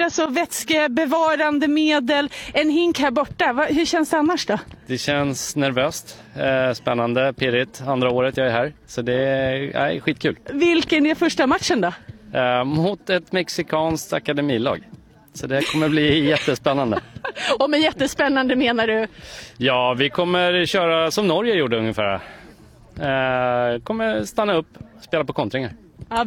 alltså vätskebevarande medel, en hink här borta. Hur känns det annars då? Det känns nervöst, spännande, pirrigt. Andra året jag är här, så det är skitkul. Vilken är första matchen då? Mot ett mexikanskt akademilag. Så det kommer bli jättespännande. Och med jättespännande menar du? Ja, vi kommer köra som Norge gjorde ungefär. Kommer stanna upp och spela på kontringar.